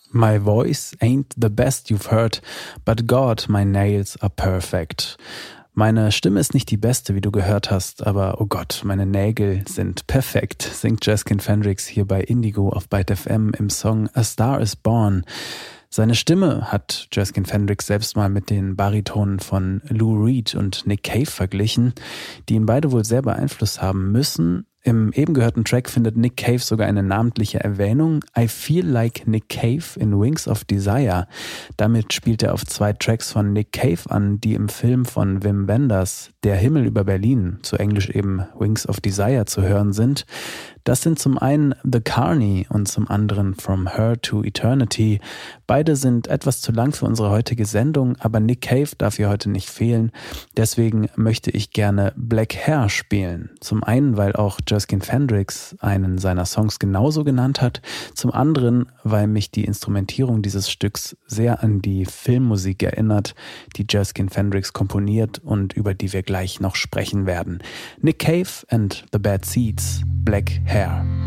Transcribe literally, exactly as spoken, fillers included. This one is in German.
My voice ain't the best you've heard, but God, my nails are perfect. Meine Stimme ist nicht die beste, wie du gehört hast, aber oh Gott, meine Nägel sind perfekt, singt Jaskin Fendrix hier bei Indigo auf Byte F M im Song A Star is Born. Seine Stimme hat Jaskin Fendrix selbst mal mit den Baritonen von Lou Reed und Nick Cave verglichen, die ihn beide wohl sehr beeinflusst haben müssen. Im eben gehörten Track findet Nick Cave sogar eine namentliche Erwähnung. I feel like Nick Cave in Wings of Desire. Damit spielt er auf zwei Tracks von Nick Cave an, die im Film von Wim Wenders Der Himmel über Berlin, zu Englisch eben Wings of Desire, zu hören sind. Das sind zum einen The Carney und zum anderen From Her to Eternity. Beide sind etwas zu lang für unsere heutige Sendung, aber Nick Cave darf hier heute nicht fehlen. Deswegen möchte ich gerne Black Hair spielen. Zum einen, weil auch Jaskin Fendrix einen seiner Songs genauso genannt hat. Zum anderen, weil mich die Instrumentierung dieses Stücks sehr an die Filmmusik erinnert, die Jaskin Fendrix komponiert und über die wir gleich noch sprechen werden. Nick Cave and the Bad Seeds, Black Hair.